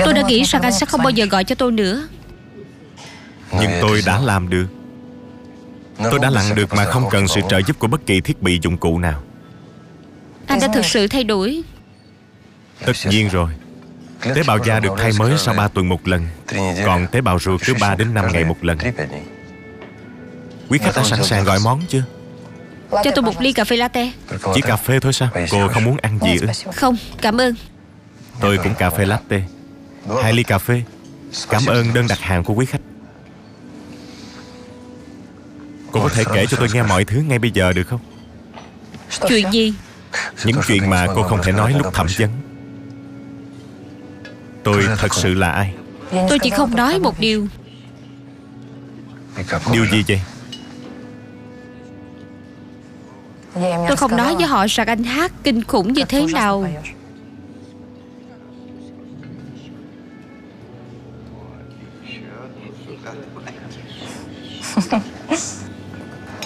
Tôi đã nghĩ rằng anh sẽ không bao giờ gọi cho tôi nữa. Nhưng tôi đã làm được. Tôi đã lặn được mà không cần sự trợ giúp của bất kỳ thiết bị dụng cụ nào. Anh đã thực sự thay đổi. Tất nhiên rồi. Tế bào da được thay mới sau 3 tuần một lần. Còn tế bào ruột cứ 3 đến 5 ngày một lần. Quý khách đã sẵn sàng gọi món chưa? Cho tôi một ly cà phê latte. Chỉ cà phê thôi sao? Cô không muốn ăn gì ư? Không, cảm ơn. Tôi cũng cà phê latte. 2 ly cà phê. Cảm ơn đơn đặt hàng của quý khách. Cô có thể kể cho tôi nghe mọi thứ ngay bây giờ được không? Chuyện gì? Những chuyện mà cô không thể nói lúc thẩm vấn. Tôi thật sự là ai? Tôi chỉ không nói một điều. Điều gì vậy? Tôi không nói với họ rằng anh hát kinh khủng như thế nào.